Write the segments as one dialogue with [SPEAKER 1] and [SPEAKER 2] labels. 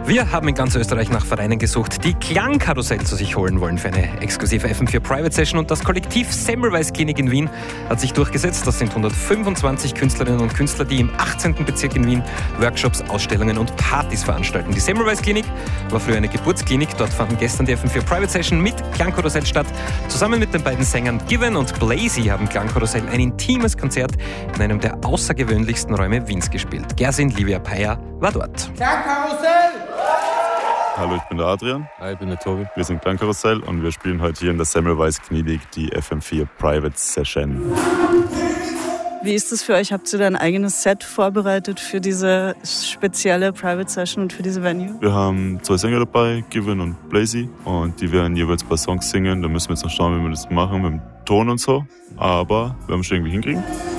[SPEAKER 1] Wir haben in ganz Österreich nach Vereinen gesucht, die Klangkarussell zu sich holen wollen für eine exklusive FM4 Private Session, und das Kollektiv Semmelweis Klinik in Wien hat sich durchgesetzt. Das sind 125 Künstlerinnen und Künstler, die im 18. Bezirk in Wien Workshops, Ausstellungen und Partys veranstalten. Die Semmelweis Klinik war früher eine Geburtsklinik. Dort fanden gestern die FM4 Private Session mit Klangkarussell statt. Zusammen mit den beiden Sängern Given und Blazy haben Klangkarussell ein intimes Konzert in einem der außergewöhnlichsten Räume Wiens gespielt. Gersin Livia Peyer war dort.
[SPEAKER 2] Klangkarussell!
[SPEAKER 3] Hallo, ich bin der Adrian.
[SPEAKER 4] Hi, ich bin der Tobi.
[SPEAKER 3] Wir sind Klangkarussell und wir spielen heute hier in der Semmelweis Klinik die FM4 Private Session.
[SPEAKER 5] Wie ist es für euch? Habt ihr da ein eigenes Set vorbereitet für diese spezielle Private Session und für diese Venue?
[SPEAKER 3] Wir haben 2 Sänger dabei, Given und Blazy, und die werden jeweils ein paar Songs singen. Da müssen wir jetzt noch schauen, wie wir das machen mit dem Ton und so. Aber wir werden es schon irgendwie hinkriegen.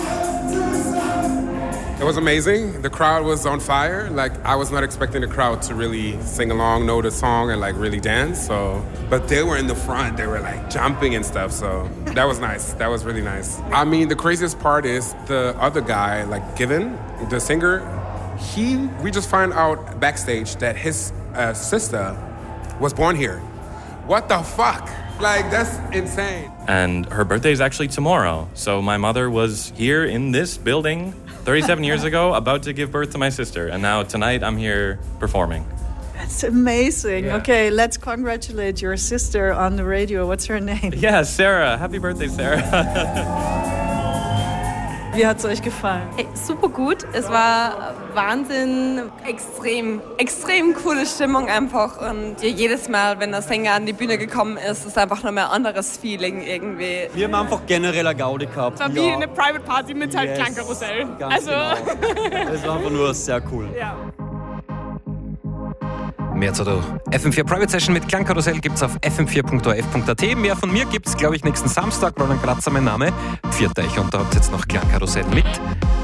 [SPEAKER 2] It was amazing. The crowd was on fire. Like, I was not expecting the crowd to really sing along, know the song, and like really dance. But they were in the front. They were like jumping and stuff. So that was nice. That was really nice. I mean, the craziest part is the other guy, like Given, the singer. We just found out backstage that his sister was born here. What the fuck? Like, that's insane.
[SPEAKER 4] And her birthday is actually tomorrow. So my mother was here in this building 37 years ago, about to give birth to my sister. And now tonight I'm here performing.
[SPEAKER 5] That's amazing.
[SPEAKER 4] Yeah.
[SPEAKER 5] Okay, let's congratulate your sister on the radio. What's her name?
[SPEAKER 4] Yeah, Sarah. Happy birthday, Sarah.
[SPEAKER 5] Wie hat es euch gefallen?
[SPEAKER 6] Hey, super gut. Es war Wahnsinn. Extrem coole Stimmung einfach. Und jedes Mal, wenn der Sänger an die Bühne gekommen ist, ist einfach noch mehr ein anderes Feeling irgendwie.
[SPEAKER 7] Wir haben einfach generell eine Gaudi gehabt.
[SPEAKER 8] Es war wie eine Private Party mit halt Klangkarussell.
[SPEAKER 7] Ganz genau. Es war einfach nur sehr cool.
[SPEAKER 8] Ja.
[SPEAKER 1] Mehr zur FM4 Private Session mit Klangkarussell gibt's auf fm4.orf.at. Mehr von mir gibt's, glaube ich, nächsten Samstag. Roland Gratzer mein Name. Pfiat euch, und da habt ihr jetzt noch Klangkarussell mit